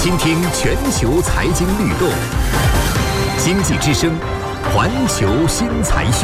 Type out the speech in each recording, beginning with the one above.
倾听全球财经律动，经济之声，环球新财讯。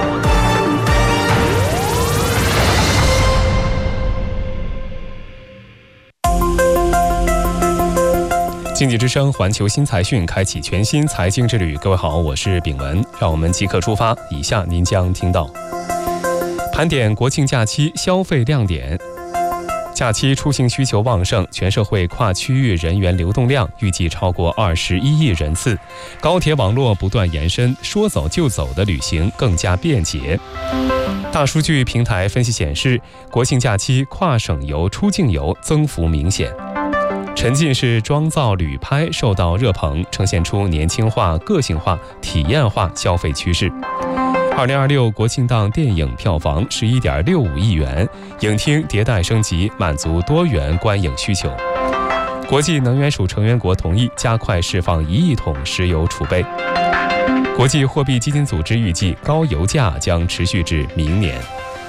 经济之声环球新财讯开启全新财经之旅。各位好，我是炳文，让我们即刻出发。以下您将听到：盘点国庆假期消费亮点。假期出行需求旺盛，全社会跨区域人员流动量预计超过21亿人次。高铁网络不断延伸，说走就走的旅行更加便捷。大数据平台分析显示，国庆假期跨省游、出境游增幅明显。沉浸式妆造旅拍受到热捧，呈现出年轻化、个性化、体验化消费趋势。2026国庆档电影票房11.65亿元，影厅迭代升级，满足多元观影需求。国际能源署成员国同意加快释放1亿桶石油储备。国际货币基金组织预计高油价将持续至明年。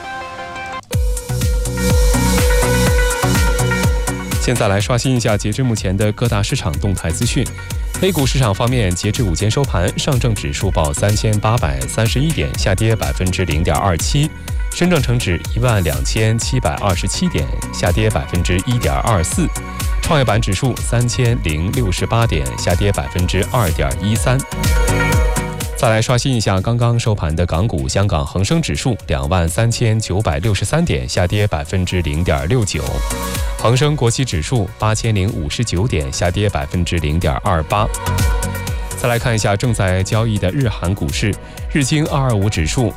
现在来刷新一下截至目前的各大市场动态资讯。A 股市场方面，截至午间收盘，上证指数报3831点，下跌0.27%；深证成指12727点，下跌1.24%；创业板指数3068点，下跌2.13%。再来刷新一下刚刚收盘的港股，香港恒生指数23963点，下跌0.69%；恒生国企指数8059点，下跌0.28%。再来看一下正在交易的日韩股市，日经225指数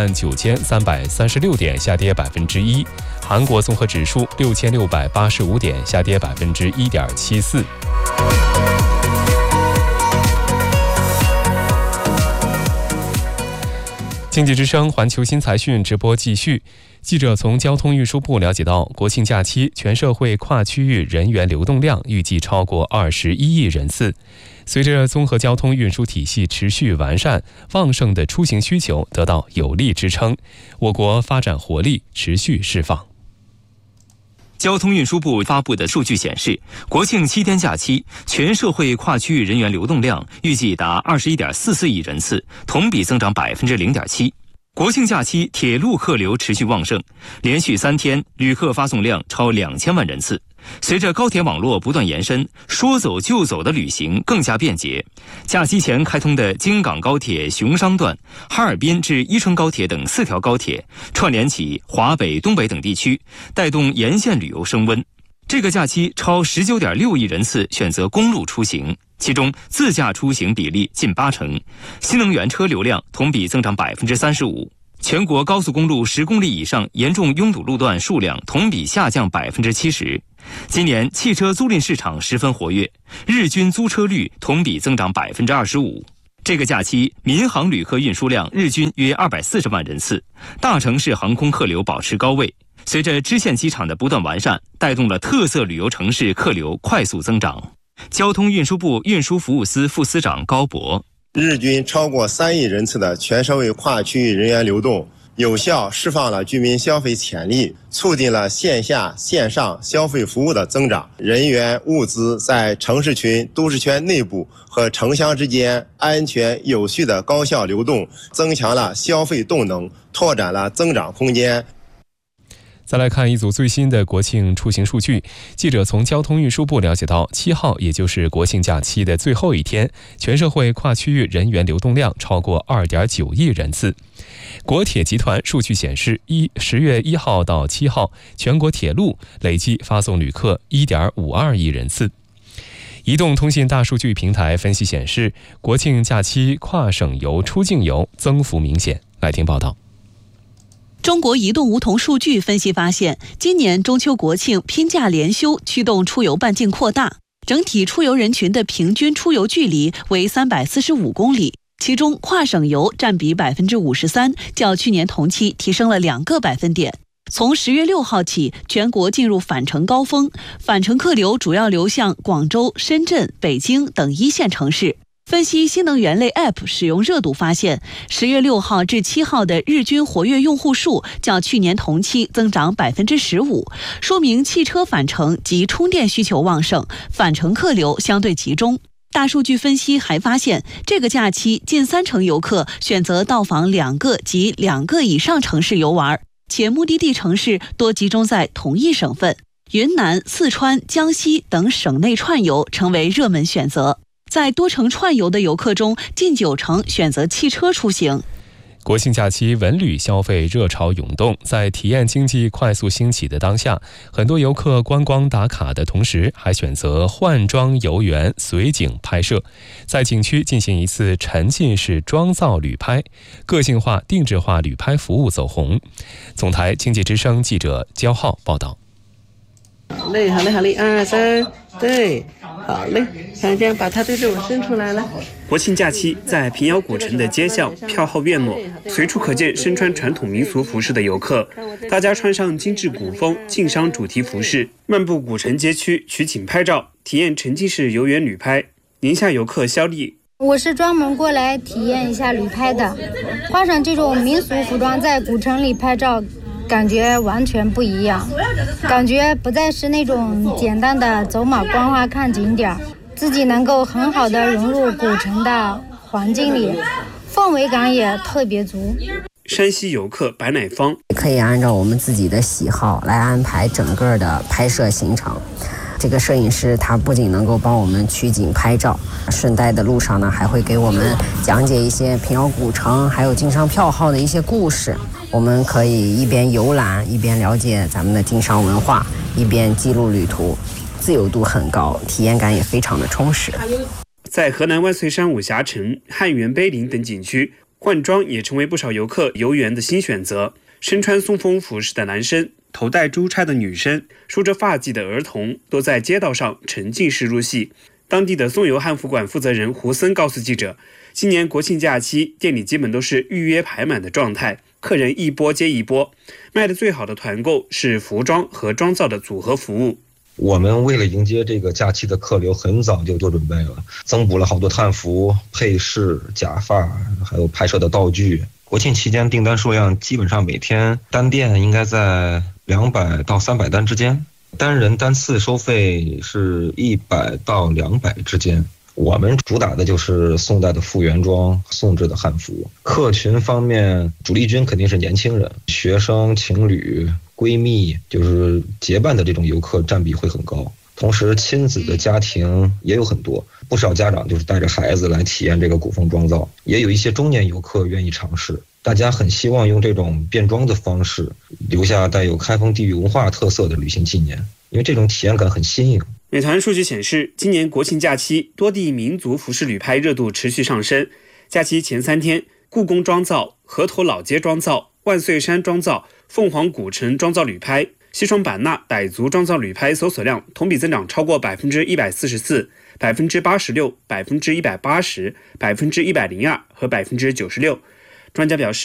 69336点，下跌1%；韩国综合指数6685点，下跌1.74%。经济之声环球新财讯直播继续。记者从交通运输部了解到，国庆假期全社会跨区域人员流动量预计超过21亿人次。随着综合交通运输体系持续完善，旺盛的出行需求得到有力支撑，我国发展活力持续释放。 交通运输部发布的数据显示，国庆7天假期，全社会跨区域人员流动量预计达21.44亿人次，同比增长0.7%。国庆假期铁路客流持续旺盛，连续3天旅客发送量超2000万人次。随着高铁网络不断延伸，说走就走的旅行更加便捷。假期前开通的京港高铁熊商段、哈尔滨至伊春高铁等4条高铁，串联起华北、东北等地区，带动沿线旅游升温。这个假期超19.6亿人次选择公路出行，其中自驾出行比例近80%，新能源车流量同比增长35%。全国高速公路10公里以上严重拥堵路段数量同比下降70%。今年汽车租赁市场十分活跃，日均租车率同比增长25%。这个假期，民航旅客运输量日均约240万人次，大城市航空客流保持高位。随着支线机场的不断完善，带动了特色旅游城市客流快速增长。交通运输部运输服务司副司长高博， 日均超过3亿人次的全社会跨区域人员流动，有效释放了居民消费潜力，促进了线下线上消费服务的增长，人员物资在城市群、都市圈内部和城乡之间安全有序的高效流动，增强了消费动能，拓展了增长空间。 再来看一组最新的国庆出行数据。记者从交通运输部了解到，7号也就是国庆假期的最后一天，全社会跨区域人员流动量超过2.9亿人次。国铁集团数据显示，10月1号到7号，全国铁路累计发送旅客1.52亿人次。移动通信大数据平台分析显示，国庆假期跨省游、出境游增幅明显。来听报道。 中国移动梧桐数据分析发现，今年中秋国庆拼假连休驱动出游半径扩大，整体出游人群的平均出游距离为345公里，其中跨省游占比53%，较去年同期提升了2个百分点。从10月6号起，全国进入返程高峰，返程客流主要流向广州、深圳、北京等1线城市。 分析新能源类 App 使用热度发现，10月6号至7号的日均活跃用户数较去年同期增长15%，说明汽车返程及充电需求旺盛，返程客流相对集中。大数据分析还发现，这个假期近30%游客选择到访2个及2个以上城市游玩，且目的地城市多集中在同一省份，云南、四川、江西等省内串游成为热门选择。在多城串游的游客中，近90%选择汽车出行。 国庆假期文旅消费热潮涌动，在体验经济快速兴起的当下，很多游客观光打卡的同时，还选择换装游园随景拍摄，在景区进行一次沉浸式妆造旅拍，个性化定制化旅拍服务走红。总台经济之声记者焦浩报道。 好嘞，好嘞，好嘞，2、3，对，好嘞，看这样把它对着我伸出来了。 国庆假期，在平遥古城的街巷票号院落，随处可见身穿传统民俗服饰的游客，大家穿上精致古风晋商主题服饰，漫步古城街区取景拍照，体验沉浸式游园旅拍。宁夏游客肖丽， 我是专门过来体验一下旅拍的，换上这种民俗服装在古城里拍照，感觉完全不一样，感觉不再是那种简单的走马观花看景点，自己能够很好的融入古城的环境里，氛围感也特别足。 山西游客白乃芳， 可以按照我们自己的喜好来安排整个的拍摄行程。这个摄影师他不仅能够帮我们取景拍照，顺带的路上呢还会给我们讲解一些平遥古城还有经商票号的一些故事，我们可以一边游览一边了解咱们的经商文化，一边记录旅途，自由度很高，体验感也非常的充实。 在河南万岁山武峡城、汉源碑林等景区，换装也成为不少游客游园的新选择。身穿松风服饰的男生，头戴珠钗的女生，梳着发髻的儿童，都在街道上沉浸式入戏。当地的松油汉服馆负责人胡森告诉记者，今年国庆假期店里基本都是预约排满的状态，客人一波接一波，卖的最好的团购是服装和妆造的组合服务。 我们为了迎接这个假期的客流，很早就做准备了，增补了好多汉服、配饰、假发，还有拍摄的道具。国庆期间订单数量基本上每天单店应该在200到300单之间，单人单次收费是100到200之间。我们主打的就是宋代的复原装、宋制的汉服。客群方面，主力军肯定是年轻人、学生、情侣、闺蜜，就是结伴的这种游客占比会很高。同时亲子的家庭也有很多，不少家长就是带着孩子来体验这个古风妆造，也有一些中年游客愿意尝试。大家很希望用这种变装的方式留下带有开封地域文化特色的旅行纪念，因为这种体验感很新颖。 美团数据显示，今年国庆假期多地民族服饰旅拍热度持续上升。假期前3天，故宫妆造、河头老街妆造、万岁山妆造、凤凰古城妆造旅拍、西双版纳傣族妆造旅拍搜索量同比增长超过144%、86%、180%、102%和96%。专家表示，